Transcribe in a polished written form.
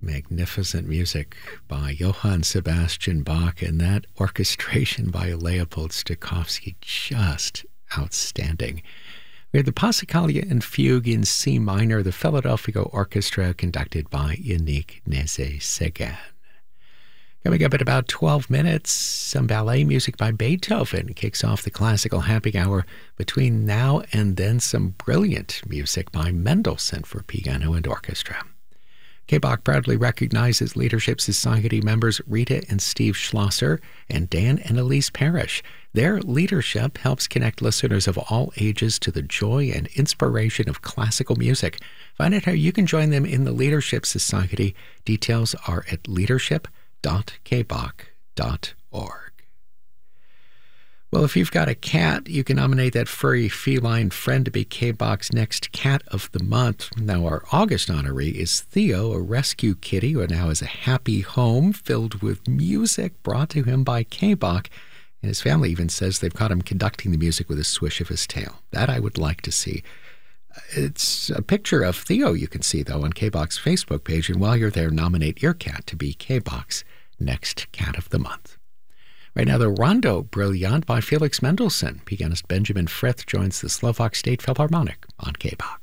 Magnificent music by Johann Sebastian Bach, and that orchestration by Leopold Stokowski, just outstanding. We had the Passacaglia and Fugue in C minor, the Philadelphia Orchestra, conducted by Yannick Nézet-Séguin. Coming up in about 12 minutes, some ballet music by Beethoven kicks off the classical happy hour. Between now and then, some brilliant music by Mendelssohn for piano and orchestra. K-Bach proudly recognizes Leadership Society members Rita and Steve Schlosser and Dan and Elise Parrish. Their leadership helps connect listeners of all ages to the joy and inspiration of classical music. Find out how you can join them in the Leadership Society. Details are at leadership.kbach.org. Well, if you've got a cat, you can nominate that furry feline friend to be K-Bach's next Cat of the Month. Now, our August honoree is Theo, a rescue kitty who now has a happy home filled with music brought to him by K-Bach. And his family even says they've caught him conducting the music with a swish of his tail. That I would like to see. It's a picture of Theo you can see, though, on K-Bach's Facebook page. And while you're there, nominate your cat to be K-Bach's next Cat of the Month. Right now, the Rondo Brilliant by Felix Mendelssohn. Pianist Benjamin Frith joins the Slovak State Philharmonic on K-Bach.